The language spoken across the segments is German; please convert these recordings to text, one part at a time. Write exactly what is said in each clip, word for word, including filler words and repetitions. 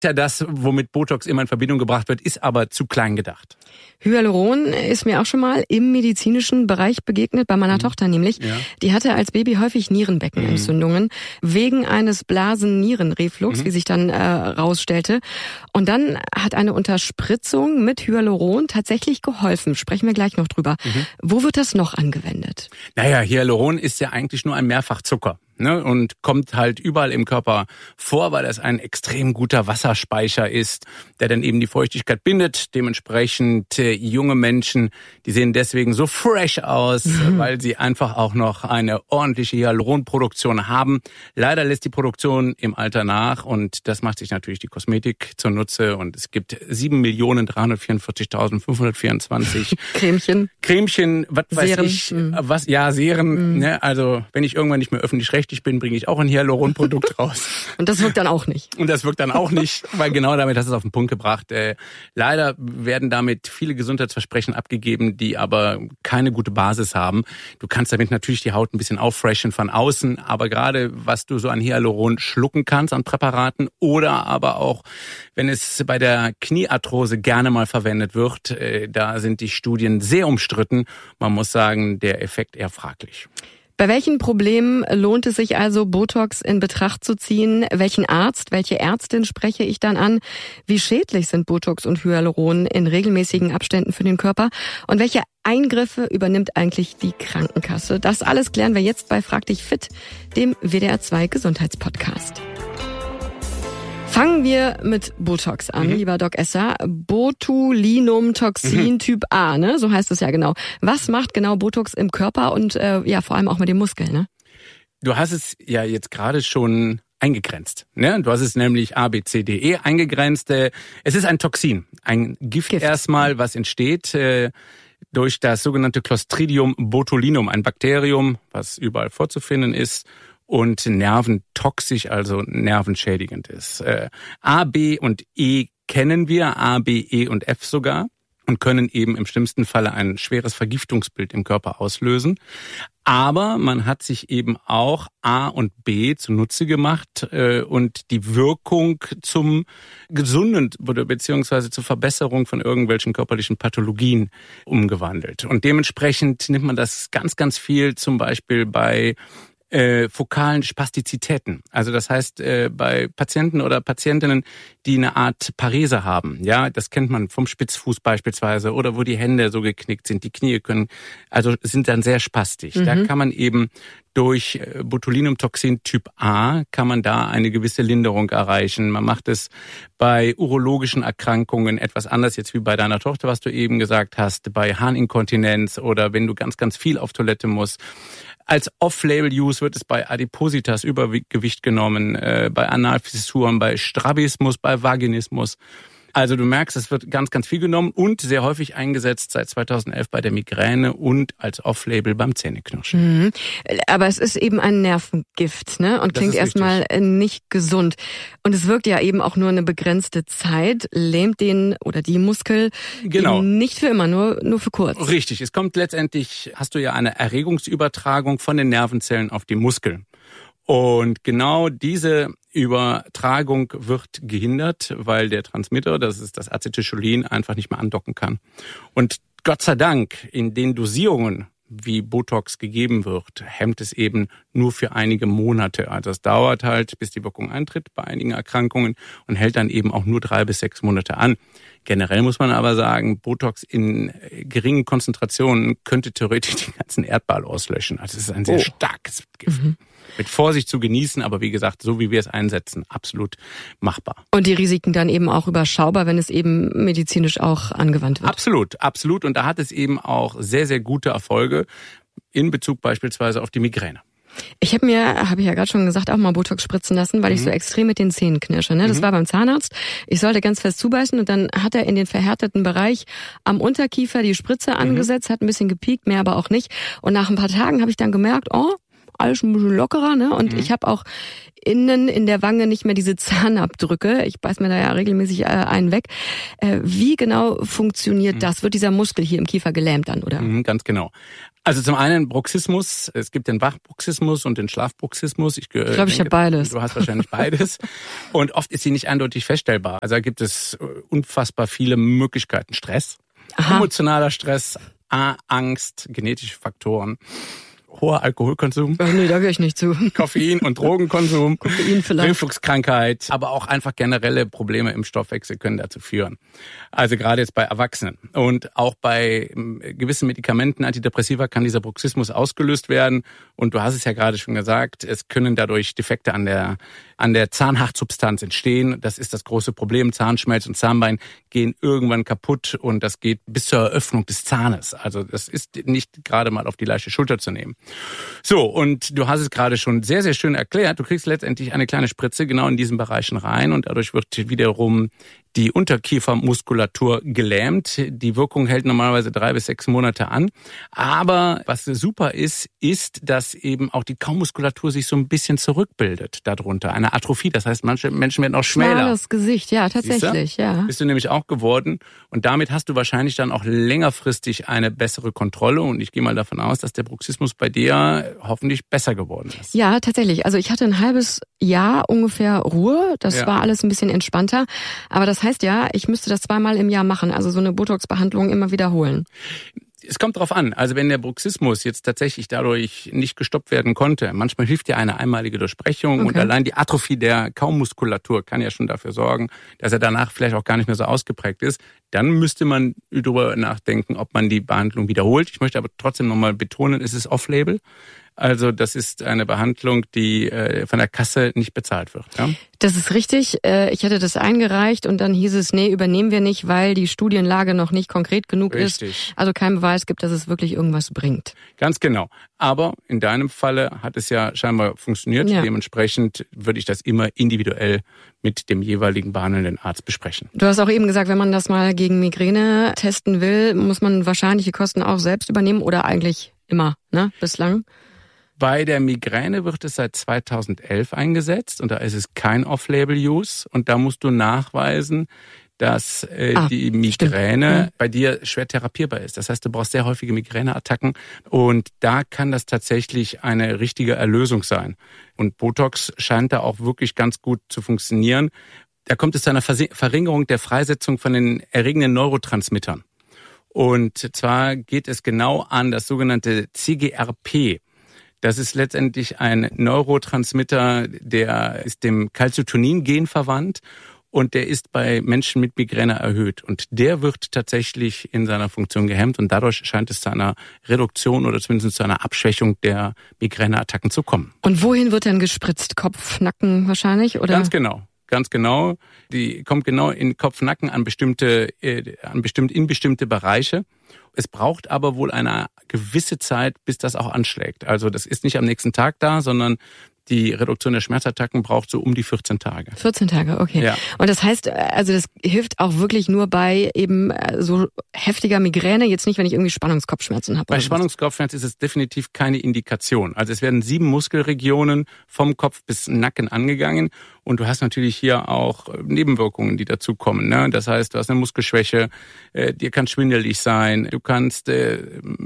Ja, das, womit Botox immer in Verbindung gebracht wird, ist aber zu klein gedacht. Hyaluron ist mir auch schon mal im medizinischen Bereich begegnet, bei meiner mhm. Tochter nämlich. Ja. Die hatte als Baby häufig Nierenbeckenentzündungen mhm. wegen eines Blasen-Nieren-Reflux, mhm. wie sich dann äh, rausstellte. Und dann hat eine Unterspritzung mit Hyaluron tatsächlich geholfen. Sprechen wir gleich noch drüber. Mhm. Wo wird das noch angewendet? Naja, Hyaluron ist ja eigentlich nur ein Mehrfachzucker. Ne, und kommt halt überall im Körper vor, weil das ein extrem guter Wasserspeicher ist, der dann eben die Feuchtigkeit bindet. Dementsprechend äh, junge Menschen, die sehen deswegen so fresh aus, mhm. weil sie einfach auch noch eine ordentliche Hyaluronproduktion haben. Leider lässt die Produktion im Alter nach und das macht sich natürlich die Kosmetik zunutze. Und es gibt sieben Millionen dreihundertvierundvierzigtausendfünfhundertvierundzwanzig Cremchen. Cremchen, was weiß Serien. ich, Mhm. was, ja, Serien. Mhm. Ne, also wenn ich irgendwann nicht mehr öffentlich rechtlich bin, bringe ich auch ein Hyaluronprodukt raus. Und das wirkt dann auch nicht. Und das wirkt dann auch nicht, weil genau damit hast du es auf den Punkt gebracht. Äh, leider werden damit viele Gesundheitsversprechen abgegeben, die aber keine gute Basis haben. Du kannst damit natürlich die Haut ein bisschen auffreshen von außen, aber gerade was du so an Hyaluron schlucken kannst an Präparaten oder aber auch, wenn es bei der Kniearthrose gerne mal verwendet wird, äh, da sind die Studien sehr umstritten. Man muss sagen, der Effekt eher fraglich. Bei welchen Problemen lohnt es sich also, Botox in Betracht zu ziehen? Welchen Arzt, welche Ärztin spreche ich dann an? Wie schädlich sind Botox und Hyaluron in regelmäßigen Abständen für den Körper? Und welche Eingriffe übernimmt eigentlich die Krankenkasse? Das alles klären wir jetzt bei Frag dich fit, dem W D R zwei Gesundheitspodcast. Fangen wir mit Botox an, mhm. lieber Doc Esser. Botulinumtoxin mhm. Typ A, ne? So heißt es ja genau. Was macht genau Botox im Körper und äh, ja vor allem auch mit den Muskeln, ne? Du hast es ja jetzt gerade schon eingegrenzt, ne? Du hast es nämlich A, B, C, D, E eingegrenzt. Es ist ein Toxin, ein Gift, Gift. erstmal, was entsteht äh, durch das sogenannte Clostridium botulinum, ein Bakterium, was überall vorzufinden ist und nerventoxisch, also nervenschädigend ist. Äh, A, B und E kennen wir, A, B, E und F sogar, und können eben im schlimmsten Falle ein schweres Vergiftungsbild im Körper auslösen. Aber man hat sich eben auch A und B zunutze gemacht äh, und die Wirkung zum Gesunden oder beziehungsweise zur Verbesserung von irgendwelchen körperlichen Pathologien umgewandelt. Und dementsprechend nimmt man das ganz, ganz viel zum Beispiel bei Äh, fokalen Spastizitäten. Also das heißt, äh, bei Patienten oder Patientinnen, die eine Art Parese haben, ja, das kennt man vom Spitzfuß beispielsweise oder wo die Hände so geknickt sind, die Knie können, also sind dann sehr spastisch. Mhm. Da kann man eben durch Botulinumtoxin Typ A kann man da eine gewisse Linderung erreichen. Man macht es bei urologischen Erkrankungen etwas anders jetzt wie bei deiner Tochter, was du eben gesagt hast, bei Harninkontinenz oder wenn du ganz, ganz viel auf Toilette musst. Als Off-Label-Use wird es bei Adipositas, Übergewicht genommen, äh, bei Analfissuren, bei Strabismus, bei Vaginismus. Also du merkst, es wird ganz, ganz viel genommen und sehr häufig eingesetzt seit zweitausendelf bei der Migräne und als Off-Label beim Zähneknirschen. Mhm. Aber es ist eben ein Nervengift, ne? Und klingt erstmal nicht gesund. Und es wirkt ja eben auch nur eine begrenzte Zeit, lähmt den oder die Muskel genau. nicht für immer, nur, nur für kurz. Richtig, es kommt letztendlich, hast du ja eine Erregungsübertragung von den Nervenzellen auf die Muskeln. Und genau diese Übertragung wird gehindert, weil der Transmitter, das ist das Acetylcholin, einfach nicht mehr andocken kann. Und Gott sei Dank, in den Dosierungen, wie Botox gegeben wird, hemmt es eben nur für einige Monate. Also es dauert halt, bis die Wirkung eintritt bei einigen Erkrankungen und hält dann eben auch nur drei bis sechs Monate an. Generell muss man aber sagen, Botox in geringen Konzentrationen könnte theoretisch den ganzen Erdball auslöschen. Also es ist ein sehr oh. starkes Gift. Mhm. Mit Vorsicht zu genießen, aber wie gesagt, so wie wir es einsetzen, absolut machbar. Und die Risiken dann eben auch überschaubar, wenn es eben medizinisch auch angewandt wird. Absolut, absolut. Und da hat es eben auch sehr, sehr gute Erfolge in Bezug beispielsweise auf die Migräne. Ich habe mir, habe ich ja gerade schon gesagt, auch mal Botox spritzen lassen, weil mhm. ich so extrem mit den Zähnen knirsche. Ne? Das mhm. war beim Zahnarzt. Ich sollte ganz fest zubeißen und dann hat er in den verhärteten Bereich am Unterkiefer die Spritze mhm. angesetzt, hat ein bisschen gepiekt, mehr aber auch nicht. Und nach ein paar Tagen habe ich dann gemerkt, oh, alles ein bisschen lockerer, ne? Und mhm. ich habe auch innen in der Wange nicht mehr diese Zahnabdrücke. Ich beiß mir da ja regelmäßig äh, einen weg. Äh, wie genau funktioniert mhm. das? Wird dieser Muskel hier im Kiefer gelähmt dann, oder? Mhm, ganz genau. Also zum einen Bruxismus. Es gibt den Wachbruxismus und den Schlafbruxismus. Ich, äh, ich glaube, ich habe beides. Du hast wahrscheinlich beides. Und oft ist sie nicht eindeutig feststellbar. Also da gibt es unfassbar viele Möglichkeiten. Stress, Aha. emotionaler Stress, Angst, genetische Faktoren. Hoher Alkoholkonsum. Ach nee, da gehöre ich nicht zu. Koffein- und Drogenkonsum. Koffein vielleicht. Refluxkrankheit, aber auch einfach generelle Probleme im Stoffwechsel können dazu führen. Also gerade jetzt bei Erwachsenen. Und auch bei gewissen Medikamenten, Antidepressiva, kann dieser Bruxismus ausgelöst werden. Und du hast es ja gerade schon gesagt, es können dadurch Defekte an der, an der Zahnhartsubstanz entstehen. Das ist das große Problem. Zahnschmelz und Zahnbein gehen irgendwann kaputt und das geht bis zur Eröffnung des Zahnes. Also das ist nicht gerade mal auf die leichte Schulter zu nehmen. So, und du hast es gerade schon sehr, sehr schön erklärt. Du kriegst letztendlich eine kleine Spritze genau in diesen Bereichen rein und dadurch wird wiederum die Unterkiefermuskulatur gelähmt. Die Wirkung hält normalerweise drei bis sechs Monate an. Aber was super ist, ist, dass eben auch die Kaumuskulatur sich so ein bisschen zurückbildet darunter. Eine Atrophie, das heißt, manche Menschen werden auch schmäler. Schmales Gesicht, ja, tatsächlich, ja. Bist du nämlich auch geworden. Und damit hast du wahrscheinlich dann auch längerfristig eine bessere Kontrolle. Und ich gehe mal davon aus, dass der Bruxismus bei dir hoffentlich besser geworden ist. Ja, tatsächlich. Also ich hatte ein halbes Jahr ungefähr Ruhe. Das ja. war alles ein bisschen entspannter. Aber das Das heißt ja, ich müsste das zweimal im Jahr machen, also so eine Botox-Behandlung immer wiederholen. Es kommt drauf an. Also wenn der Bruxismus jetzt tatsächlich dadurch nicht gestoppt werden konnte, manchmal hilft ja eine einmalige Durchbrechung okay. und allein die Atrophie der Kaumuskulatur kann ja schon dafür sorgen, dass er danach vielleicht auch gar nicht mehr so ausgeprägt ist. Dann müsste man darüber nachdenken, ob man die Behandlung wiederholt. Ich möchte aber trotzdem nochmal betonen, es ist off-label. Also das ist eine Behandlung, die äh, von der Kasse nicht bezahlt wird. Ja? Das ist richtig. Äh, ich hatte das eingereicht und dann hieß es, nee, übernehmen wir nicht, weil die Studienlage noch nicht konkret genug richtig. ist. Also kein Beweis gibt, dass es wirklich irgendwas bringt. Ganz genau. Aber in deinem Falle hat es ja scheinbar funktioniert. Ja. Dementsprechend würde ich das immer individuell mit dem jeweiligen behandelnden Arzt besprechen. Du hast auch eben gesagt, wenn man das mal gegen Migräne testen will, muss man wahrscheinliche Kosten auch selbst übernehmen oder eigentlich immer, ne, bislang? Bei der Migräne wird es seit zweitausendelf eingesetzt und da ist es kein Off-Label-Use und da musst du nachweisen, dass äh, ah, die Migräne stimmt. bei dir schwer therapierbar ist. Das heißt, du brauchst sehr häufige Migräneattacken und da kann das tatsächlich eine richtige Erlösung sein. Und Botox scheint da auch wirklich ganz gut zu funktionieren. Da kommt es zu einer Verringerung der Freisetzung von den erregenden Neurotransmittern. Und zwar geht es genau an das sogenannte C G R P. Das ist letztendlich ein Neurotransmitter, der ist dem Calcitonin-Gen verwandt und der ist bei Menschen mit Migräne erhöht. Und der wird tatsächlich in seiner Funktion gehemmt und dadurch scheint es zu einer Reduktion oder zumindest zu einer Abschwächung der Migräneattacken zu kommen. Und wohin wird dann gespritzt? Kopf, Nacken wahrscheinlich, oder? Ganz genau. Ganz genau. Die kommt genau in Kopf, Nacken an bestimmte, äh, an bestimmt, in bestimmte Bereiche. Es braucht aber wohl eine gewisse Zeit, bis das auch anschlägt. Also das ist nicht am nächsten Tag da, sondern die Reduktion der Schmerzattacken braucht so um die vierzehn Tage. vierzehn Tage, okay. Ja. Und das heißt, also das hilft auch wirklich nur bei eben so heftiger Migräne, jetzt nicht, wenn ich irgendwie Spannungskopfschmerzen habe. Bei Spannungskopfschmerzen ist es definitiv keine Indikation. Also es werden sieben Muskelregionen vom Kopf bis Nacken angegangen und du hast natürlich hier auch Nebenwirkungen, die dazukommen. Ne? Das heißt, du hast eine Muskelschwäche, äh, dir kann schwindelig sein, du kannst äh,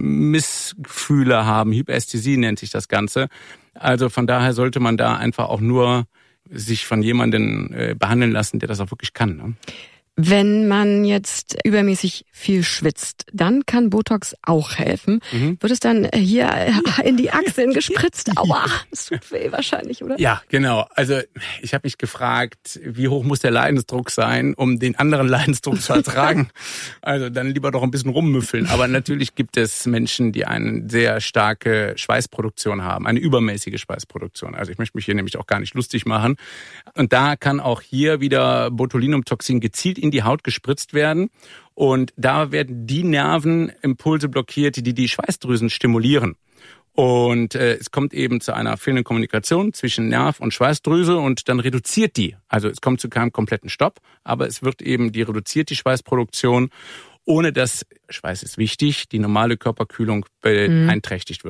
Missgefühle haben, Hyperästhesie nennt sich das Ganze. Also von daher sollte man da einfach auch nur sich von jemandem äh, behandeln lassen, der das auch wirklich kann. Ne? Wenn man jetzt übermäßig viel schwitzt, dann kann Botox auch helfen. Mhm. Wird es dann hier in die Achseln gespritzt? Aua, das tut weh wahrscheinlich, oder? Ja, genau. Also ich habe mich gefragt, wie hoch muss der Leidensdruck sein, um den anderen Leidensdruck zu ertragen? Also dann lieber doch ein bisschen rummüffeln. Aber natürlich gibt es Menschen, die eine sehr starke Schweißproduktion haben, eine übermäßige Schweißproduktion. Also ich möchte mich hier nämlich auch gar nicht lustig machen. Und da kann auch hier wieder Botulinumtoxin gezielt in die Haut gespritzt werden und da werden die Nervenimpulse blockiert, die die Schweißdrüsen stimulieren. Und äh, es kommt eben zu einer fehlenden Kommunikation zwischen Nerv und Schweißdrüse und dann reduziert die. Also es kommt zu keinem kompletten Stopp, aber es wird eben, die reduziert die Schweißproduktion, ohne dass, Schweiß ist wichtig, die normale Körperkühlung beeinträchtigt wird.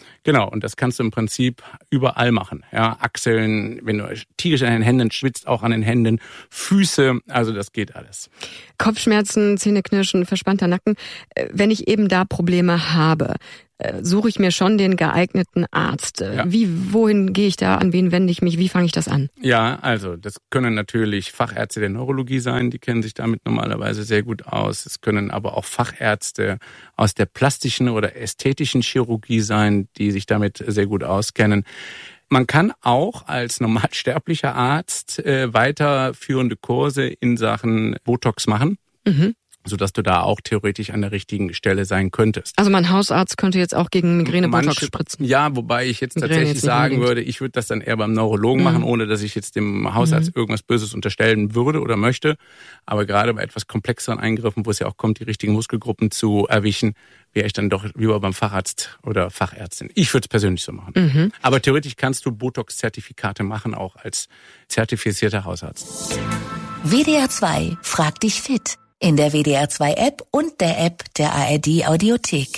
Genau, und das kannst du im Prinzip überall machen. Ja, Achseln, wenn du tierisch an den Händen schwitzt, auch an den Händen, Füße, also das geht alles. Kopfschmerzen, Zähneknirschen, verspannter Nacken. Wenn ich eben da Probleme habe, suche ich mir schon den geeigneten Arzt. Ja. Wie, wohin gehe ich da, an wen wende ich mich, wie fange ich das an? Ja, also das können natürlich Fachärzte der Neurologie sein, die kennen sich damit normalerweise sehr gut aus. Es können aber auch Fachärzte aus der plastischen oder ästhetischen Chirurgie sein, die sich damit sehr gut auskennen. Man kann auch als normalsterblicher Arzt äh, weiterführende Kurse in Sachen Botox machen. Mhm. Sodass du da auch theoretisch an der richtigen Stelle sein könntest. Also mein Hausarzt könnte jetzt auch gegen Migräne Manche, Botox spritzen? Ja, wobei ich jetzt Migräne tatsächlich jetzt sagen unbedingt. würde, ich würde das dann eher beim Neurologen mhm. machen, ohne dass ich jetzt dem Hausarzt mhm. irgendwas Böses unterstellen würde oder möchte. Aber gerade bei etwas komplexeren Eingriffen, wo es ja auch kommt, die richtigen Muskelgruppen zu erwischen, wäre ich dann doch lieber beim Facharzt oder Fachärztin. Ich würde es persönlich so machen. Mhm. Aber theoretisch kannst du Botox-Zertifikate machen, auch als zertifizierter Hausarzt. W D R zwei fragt dich fit. In der W D R zwei App und der App der A R D Audiothek.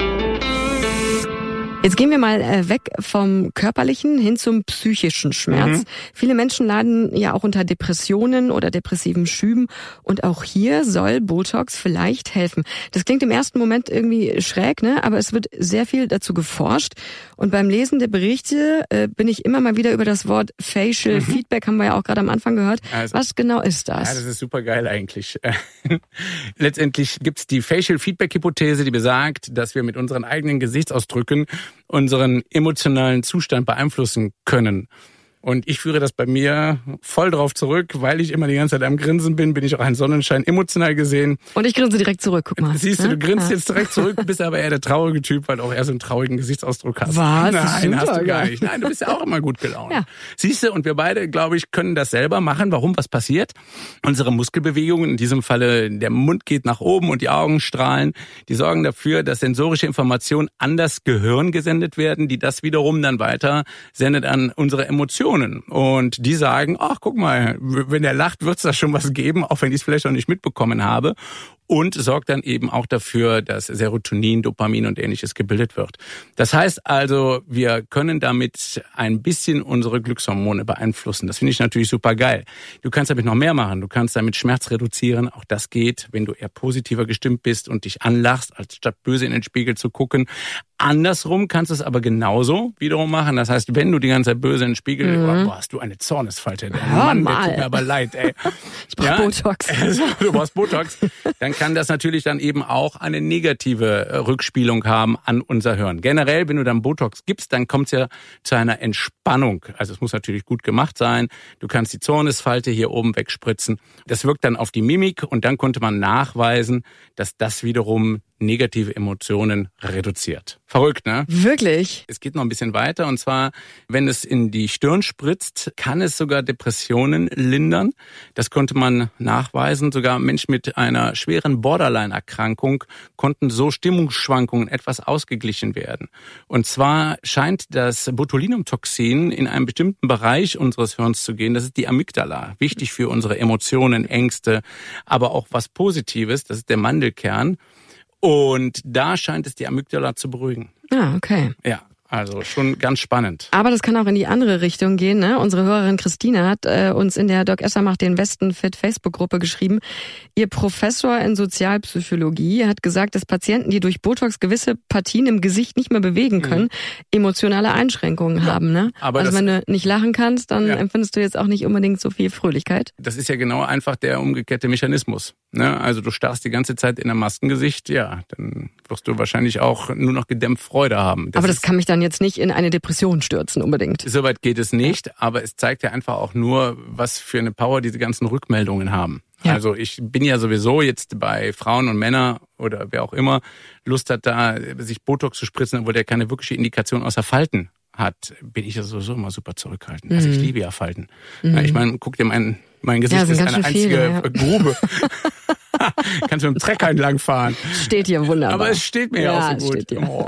Jetzt gehen wir mal weg vom körperlichen hin zum psychischen Schmerz. Mhm. Viele Menschen leiden ja auch unter Depressionen oder depressiven Schüben. Und auch hier soll Botox vielleicht helfen. Das klingt im ersten Moment irgendwie schräg, ne? Aber es wird sehr viel dazu geforscht. Und beim Lesen der Berichte äh, bin ich immer mal wieder über das Wort Facial mhm. Feedback, haben wir ja auch gerade am Anfang gehört. Also, was genau ist das? Ja, das ist super geil eigentlich. Letztendlich gibt's die Facial Feedback Hypothese, die besagt, dass wir mit unseren eigenen Gesichtsausdrücken unseren emotionalen Zustand beeinflussen können. Und ich führe das bei mir voll drauf zurück, weil ich immer die ganze Zeit am Grinsen bin, bin ich auch ein Sonnenschein emotional gesehen. Und ich grinse direkt zurück, guck mal. Siehst du, du grinst ja. jetzt direkt zurück, bist aber eher der traurige Typ, weil du auch eher so einen traurigen Gesichtsausdruck hast. Was? Nein, hast du gar nicht. Nein, du bist ja auch immer gut gelaunt. Ja. Siehst du, und wir beide, glaube ich, können das selber machen. Warum? Was passiert? Unsere Muskelbewegungen, in diesem Falle der Mund geht nach oben und die Augen strahlen, die sorgen dafür, dass sensorische Informationen an das Gehirn gesendet werden, die das wiederum dann weiter sendet an unsere Emotionen. Und die sagen, ach, guck mal, wenn er lacht, wird's da schon was geben, auch wenn ich es vielleicht noch nicht mitbekommen habe. Und sorgt dann eben auch dafür, dass Serotonin, Dopamin und Ähnliches gebildet wird. Das heißt also, wir können damit ein bisschen unsere Glückshormone beeinflussen. Das finde ich natürlich super geil. Du kannst damit noch mehr machen. Du kannst damit Schmerz reduzieren. Auch das geht, wenn du eher positiver gestimmt bist und dich anlachst, als statt böse in den Spiegel zu gucken. Andersrum kannst du es aber genauso wiederum machen. Das heißt, wenn du die ganze Zeit böse in den Spiegel, mhm. boah, hast du eine Zornesfalte. Der Hör Mann, mal. der tut mir aber leid, ey. Ich brauch ja? Botox. Du brauchst Botox. Dann kann das natürlich dann eben auch eine negative Rückspielung haben an unser Hirn. Generell, wenn du dann Botox gibst, dann kommt es ja zu einer Entspannung. Also es muss natürlich gut gemacht sein. Du kannst die Zornesfalte hier oben wegspritzen. Das wirkt dann auf die Mimik und dann konnte man nachweisen, dass das wiederum negative Emotionen reduziert. Verrückt, ne? Wirklich? Es geht noch ein bisschen weiter und zwar, wenn es in die Stirn spritzt, kann es sogar Depressionen lindern. Das konnte man nachweisen. Sogar Menschen mit einer schweren Borderline-Erkrankung konnten so Stimmungsschwankungen etwas ausgeglichen werden. Und zwar scheint das Botulinumtoxin in einem bestimmten Bereich unseres Hirns zu gehen. Das ist die Amygdala. Wichtig für unsere Emotionen, Ängste, aber auch was Positives. Das ist der Mandelkern. Und da scheint es die Amygdala zu beruhigen. Ah, okay. Ja, also schon ganz spannend. Aber das kann auch in die andere Richtung gehen, ne? Unsere Hörerin Christina hat äh, uns in der Doc Esser macht den Westen Fit Facebook-Gruppe geschrieben. Ihr Professor in Sozialpsychologie hat gesagt, dass Patienten, die durch Botox gewisse Partien im Gesicht nicht mehr bewegen können, mhm. emotionale Einschränkungen ja, haben, ne? Aber also das, wenn du nicht lachen kannst, dann ja. empfindest du jetzt auch nicht unbedingt so viel Fröhlichkeit. Das ist ja genau einfach der umgekehrte Mechanismus. Ne? Also du starrst die ganze Zeit in ein Maskengesicht, ja, dann wirst du wahrscheinlich auch nur noch gedämpft Freude haben. Das aber das kann mich dann jetzt nicht in eine Depression stürzen unbedingt. Soweit geht es nicht, aber es zeigt ja einfach auch nur, was für eine Power diese ganzen Rückmeldungen haben. Ja. Also ich bin ja sowieso jetzt bei Frauen und Männern oder wer auch immer Lust hat, da sich Botox zu spritzen, obwohl der keine wirkliche Indikation außer Falten hat, bin ich ja sowieso immer super zurückhaltend. Mhm. Also ich liebe ja Falten. Mhm. Ich meine, guck dir mein, mein Gesicht, ja, ist eine einzige viele, ja. Grube. Kannst mit dem Trecker entlang fahren. Steht hier wunderbar. Aber es steht mir ja, ja auch so gut. Oh,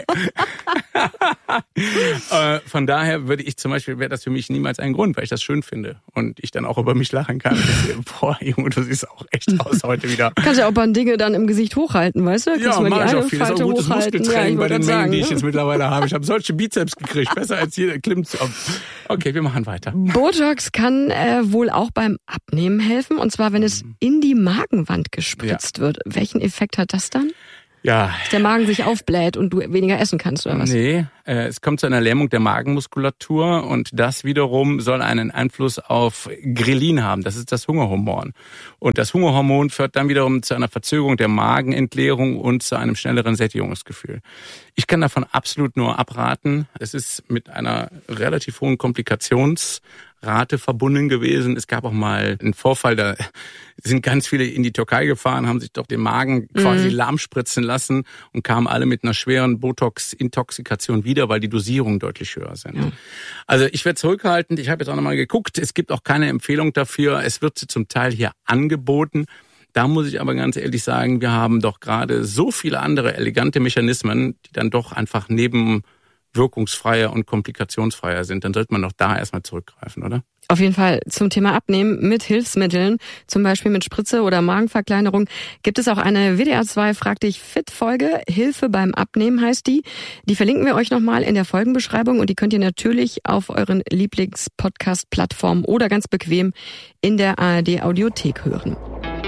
äh, von daher würde ich zum Beispiel, wäre das für mich niemals ein Grund, weil ich das schön finde und ich dann auch über mich lachen kann. Boah, Junge, du siehst auch echt aus heute wieder. Kannst ja auch ein paar Dinge dann im Gesicht hochhalten, weißt du? Kannst ja, mal mach die ich eine auch viel. Das ist auch ein gutes hochhalten. Muskeltraining ja, bei den Mengen, sagen, die ich ne? jetzt mittlerweile habe. Ich habe solche Bizeps gekriegt, besser als jeder klimmt. Okay, wir machen weiter. Botox kann äh, wohl auch beim Abnehmen helfen, und zwar, wenn es in die Magenwand gespritzt ja. wird. Welchen Effekt hat das dann? Ja. Dass der Magen sich aufbläht und du weniger essen kannst, oder was? Nee, äh, es kommt zu einer Lähmung der Magenmuskulatur und das wiederum soll einen Einfluss auf Grelin haben. Das ist das Hungerhormon. Und das Hungerhormon führt dann wiederum zu einer Verzögerung der Magenentleerung und zu einem schnelleren Sättigungsgefühl. Ich kann davon absolut nur abraten. Es ist mit einer relativ hohen Komplikationsrate verbunden gewesen. Es gab auch mal einen Vorfall, da sind ganz viele in die Türkei gefahren, haben sich doch den Magen quasi mhm. lahmspritzen lassen und kamen alle mit einer schweren Botox-Intoxikation wieder, weil die Dosierungen deutlich höher sind. Ja. Also ich werde zurückhaltend. Ich habe jetzt auch nochmal geguckt. Es gibt auch keine Empfehlung dafür. Es wird zum Teil hier angeboten. Da muss ich aber ganz ehrlich sagen, wir haben doch gerade so viele andere elegante Mechanismen, die dann doch einfach nebenwirkungsfreier und komplikationsfreier sind. Dann sollte man doch da erstmal zurückgreifen, oder? Auf jeden Fall zum Thema Abnehmen mit Hilfsmitteln, zum Beispiel mit Spritze oder Magenverkleinerung, gibt es auch eine W D R zwei Frag dich fit Folge. Hilfe beim Abnehmen heißt die. Die verlinken wir euch nochmal in der Folgenbeschreibung und die könnt ihr natürlich auf euren Lieblings-Podcast-Plattformen oder ganz bequem in der A R D Audiothek hören.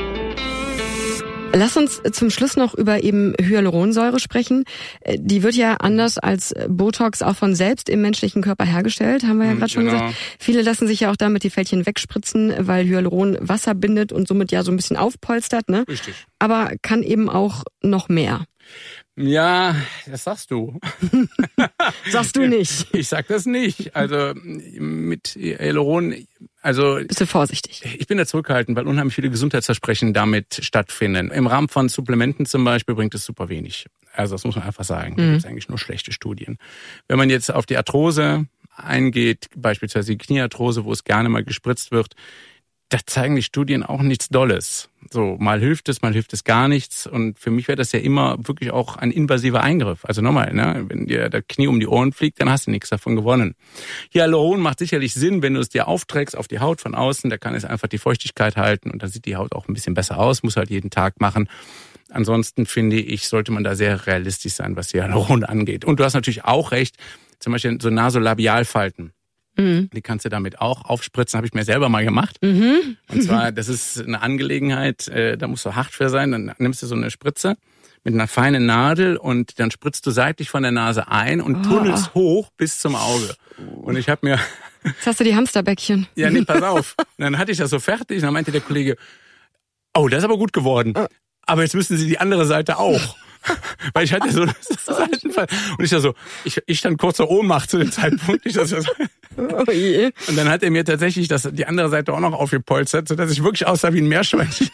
Lass uns zum Schluss noch über eben Hyaluronsäure sprechen. Die wird ja anders als Botox auch von selbst im menschlichen Körper hergestellt, haben wir ja gerade schon genau. gesagt. Viele lassen sich ja auch damit die Fältchen wegspritzen, weil Hyaluron Wasser bindet und somit ja so ein bisschen aufpolstert, ne? Richtig. Aber kann eben auch noch mehr. Ja, das sagst du. Sagst du nicht. Ich sag das nicht. Also mit Hyaluron, also bist du vorsichtig? Ich bin da zurückhaltend, weil unheimlich viele Gesundheitsversprechen damit stattfinden. Im Rahmen von Supplementen zum Beispiel bringt es super wenig. Also das muss man einfach sagen. Da mhm. gibt es eigentlich nur schlechte Studien. Wenn man jetzt auf die Arthrose eingeht, beispielsweise die Kniearthrose, wo es gerne mal gespritzt wird, da zeigen die Studien auch nichts Dolles. So, mal hilft es, mal hilft es gar nichts. Und für mich wäre das ja immer wirklich auch ein invasiver Eingriff. Also nochmal, ne, wenn dir der Knie um die Ohren fliegt, dann hast du nichts davon gewonnen. Hyaluron macht sicherlich Sinn, wenn du es dir aufträgst auf die Haut von außen. Da kann es einfach die Feuchtigkeit halten und dann sieht die Haut auch ein bisschen besser aus. Muss halt jeden Tag machen. Ansonsten finde ich, sollte man da sehr realistisch sein, was Hyaluron angeht. Und du hast natürlich auch recht, zum Beispiel so Nasolabialfalten. Mhm. Die kannst du damit auch aufspritzen, habe ich mir selber mal gemacht. Mhm. Und zwar, das ist eine Angelegenheit, äh, da musst du hart für sein, dann nimmst du so eine Spritze mit einer feinen Nadel und dann spritzt du seitlich von der Nase ein und oh. tunnelst hoch bis zum Auge. Und ich habe mir... Jetzt hast du die Hamsterbäckchen. Ja, nee, pass auf. Und dann hatte ich das so fertig und dann meinte der Kollege, oh, das ist aber gut geworden. Aber jetzt müssen Sie die andere Seite auch. Weil ich hatte so einen Seitenfall. Und ich da so, ich, ich stand kurz zur Ohnmacht zu dem Zeitpunkt. Ich das so, oh je. Und dann hat er mir tatsächlich das, die andere Seite auch noch aufgepolstert, sodass ich wirklich aussah wie ein Meerschweinchen.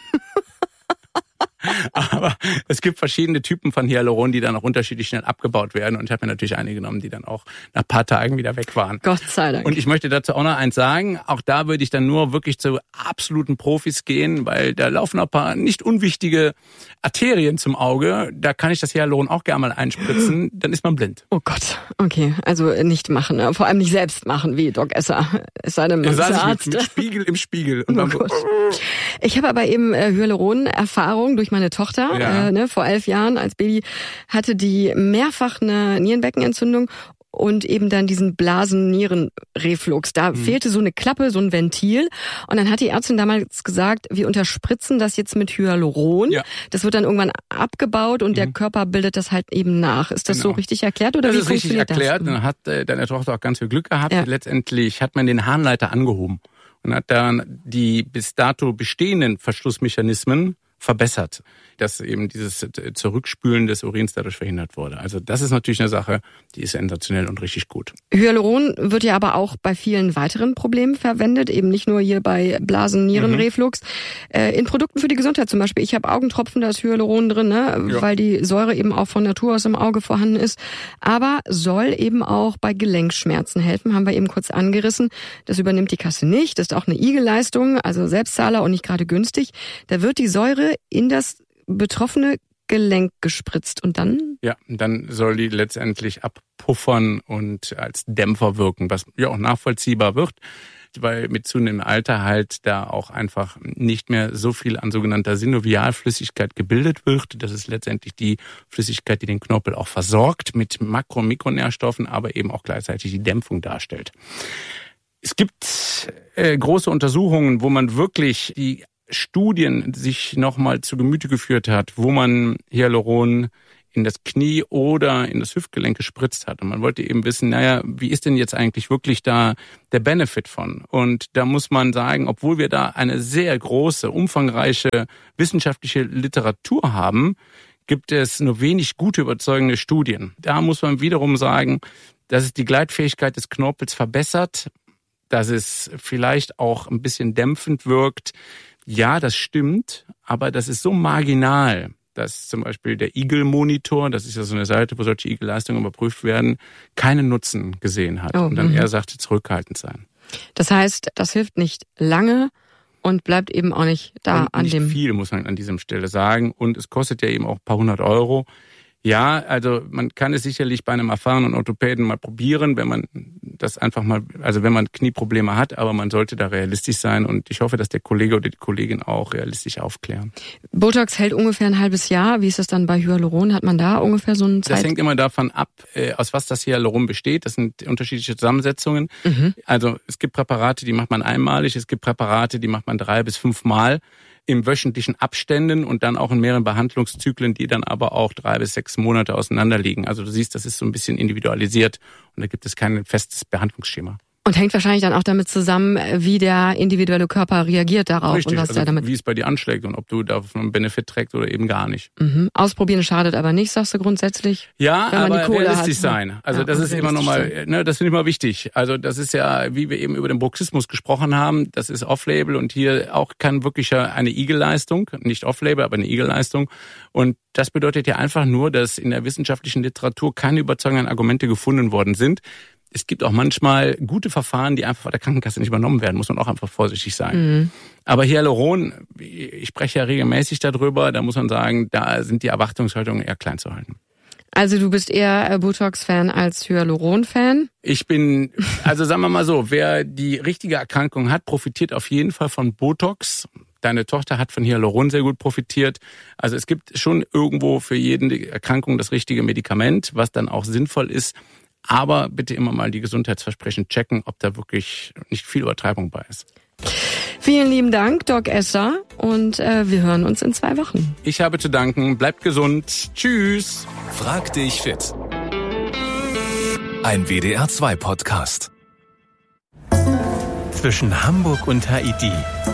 Aber es gibt verschiedene Typen von Hyaluron, die dann auch unterschiedlich schnell abgebaut werden. Und ich habe mir natürlich einige genommen, die dann auch nach ein paar Tagen wieder weg waren. Gott sei Dank. Und ich möchte dazu auch noch eins sagen. Auch da würde ich dann nur wirklich zu absoluten Profis gehen, weil da laufen auch ein paar nicht unwichtige Arterien zum Auge. Da kann ich das Hyaluron auch gerne mal einspritzen. Dann ist man blind. Oh Gott. Okay, also nicht machen. Vor allem nicht selbst machen, wie Doc Esser. Es sei denn, man ist Arzt. Mit, mit Spiegel im Spiegel. Und oh dann Gott. Ich habe aber eben äh, Hyaluron-Erfahrung durch meine Tochter. Ja. Äh, ne, vor elf Jahren als Baby hatte die mehrfach eine Nierenbeckenentzündung und eben dann diesen Blasen-Nieren-Reflux. Da mhm. fehlte so eine Klappe, so ein Ventil. Und dann hat die Ärztin damals gesagt, wir unterspritzen das jetzt mit Hyaluron. Ja. Das wird dann irgendwann abgebaut und mhm. der Körper bildet das halt eben nach. Ist das genau. so richtig erklärt oder das wie ist richtig erklärt. Das? Dann hat äh, deine Tochter auch ganz viel Glück gehabt. Ja. Letztendlich hat man den Harnleiter angehoben und hat dann die bis dato bestehenden Verschlussmechanismen verbessert, dass eben dieses Zurückspülen des Urins dadurch verhindert wurde. Also das ist natürlich eine Sache, die ist sensationell und richtig gut. Hyaluron wird ja aber auch bei vielen weiteren Problemen verwendet, eben nicht nur hier bei Blasen-Nieren-Reflux. Mhm. In Produkten für die Gesundheit zum Beispiel. Ich habe Augentropfen, da ist Hyaluron drin, ne? Ja. Weil die Säure eben auch von Natur aus im Auge vorhanden ist. Aber soll eben auch bei Gelenkschmerzen helfen, haben wir eben kurz angerissen. Das übernimmt die Kasse nicht. Das ist auch eine I G E-Leistung, also Selbstzahler und nicht gerade günstig. Da wird die Säure Spritze in das betroffene Gelenk gespritzt und dann? Ja, dann soll die letztendlich abpuffern und als Dämpfer wirken, was ja auch nachvollziehbar wird, weil mit zunehmendem Alter halt da auch einfach nicht mehr so viel an sogenannter Synovialflüssigkeit gebildet wird. Das ist letztendlich die Flüssigkeit, die den Knorpel auch versorgt mit Makro- und Mikronährstoffen, aber eben auch gleichzeitig die Dämpfung darstellt. Es gibt äh, große Untersuchungen, wo man wirklich die Studien sich nochmal zu Gemüte geführt hat, wo man Hyaluron in das Knie oder in das Hüftgelenk gespritzt hat. Und man wollte eben wissen, naja, wie ist denn jetzt eigentlich wirklich da der Benefit von? Und da muss man sagen, obwohl wir da eine sehr große, umfangreiche wissenschaftliche Literatur haben, gibt es nur wenig gute, überzeugende Studien. Da muss man wiederum sagen, dass es die Gleitfähigkeit des Knorpels verbessert, dass es vielleicht auch ein bisschen dämpfend wirkt. Ja, das stimmt, aber das ist so marginal, dass zum Beispiel der Eagle-Monitor, das ist ja so eine Seite, wo solche Eagle-Leistungen überprüft werden, keinen Nutzen gesehen hat. Oh, und dann eher sagte, zurückhaltend sein. Das heißt, das hilft nicht lange und bleibt eben auch nicht da und an nicht dem... Nicht viel, muss man an dieser Stelle sagen. Und es kostet ja eben auch ein paar hundert Euro. Ja, also man kann es sicherlich bei einem erfahrenen Orthopäden mal probieren, wenn man das einfach mal, also wenn man Knieprobleme hat, aber man sollte da realistisch sein und ich hoffe, dass der Kollege oder die Kollegin auch realistisch aufklären. Botox hält ungefähr ein halbes Jahr. Wie ist das dann bei Hyaluron? Hat man da ungefähr so eine Zeit? Das hängt immer davon ab, aus was das Hyaluron besteht. Das sind unterschiedliche Zusammensetzungen. Mhm. Also es gibt Präparate, die macht man einmalig, es gibt Präparate, die macht man drei bis fünf Mal im wöchentlichen Abständen und dann auch in mehreren Behandlungszyklen, die dann aber auch drei bis sechs Monate auseinanderliegen. Also du siehst, das ist so ein bisschen individualisiert und da gibt es kein festes Behandlungsschema. Und hängt wahrscheinlich dann auch damit zusammen, wie der individuelle Körper reagiert darauf. Richtig, und was also der damit wie es bei dir anschlägt und ob du davon einen Benefit trägst oder eben gar nicht. Mhm. Ausprobieren schadet aber nicht, sagst du grundsätzlich? Ja, wenn man aber die Kohle realistisch hat. sein. Also ja, das ist immer nochmal, ne, das finde ich mal wichtig. Also das ist ja, wie wir eben über den Bruxismus gesprochen haben, das ist Off-Label und hier auch kann wirklich eine Eagle-Leistung, nicht Off-Label, aber eine Eagle-Leistung. Und das bedeutet ja einfach nur, dass in der wissenschaftlichen Literatur keine überzeugenden Argumente gefunden worden sind. Es gibt auch manchmal gute Verfahren, die einfach von der Krankenkasse nicht übernommen werden, muss man auch einfach vorsichtig sein. Mhm. Aber Hyaluron, ich spreche ja regelmäßig darüber, da muss man sagen, da sind die Erwartungshaltungen eher klein zu halten. Also du bist eher Botox-Fan als Hyaluron-Fan? Ich bin, also sagen wir mal so, wer die richtige Erkrankung hat, profitiert auf jeden Fall von Botox. Deine Tochter hat von Hyaluron sehr gut profitiert. Also es gibt schon irgendwo für jede Erkrankung das richtige Medikament, was dann auch sinnvoll ist. Aber bitte immer mal die Gesundheitsversprechen checken, ob da wirklich nicht viel Übertreibung bei ist. Vielen lieben Dank, Doc Esser. Und äh, wir hören uns in zwei Wochen. Ich habe zu danken. Bleibt gesund. Tschüss. Frag dich fit. Ein W D R zwei Podcast. Zwischen Hamburg und Haiti.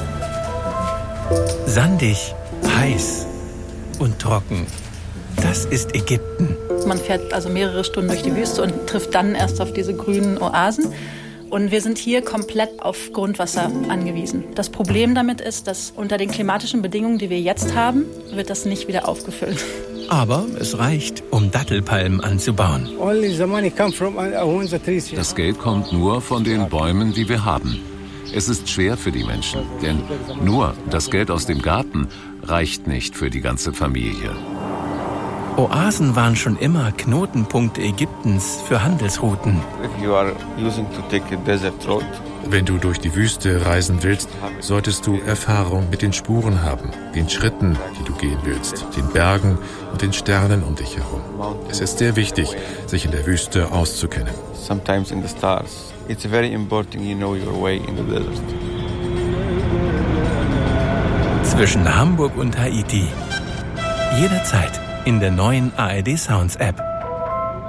Sandig, heiß und trocken. Das ist Ägypten. Man fährt also mehrere Stunden durch die Wüste und trifft dann erst auf diese grünen Oasen. Und wir sind hier komplett auf Grundwasser angewiesen. Das Problem damit ist, dass unter den klimatischen Bedingungen, die wir jetzt haben, wird das nicht wieder aufgefüllt. Aber es reicht, um Dattelpalmen anzubauen. Das Geld kommt nur von den Bäumen, die wir haben. Es ist schwer für die Menschen, denn nur das Geld aus dem Garten reicht nicht für die ganze Familie. Oasen waren schon immer Knotenpunkte Ägyptens für Handelsrouten. Wenn du durch die Wüste reisen willst, solltest du Erfahrung mit den Spuren haben, den Schritten, die du gehen willst, den Bergen und den Sternen um dich herum. Es ist sehr wichtig, sich in der Wüste auszukennen. Sometimes in the stars. It's very important you know your way in the desert. Zwischen Hamburg und Haiti. Jederzeit in der neuen A R D Sounds App.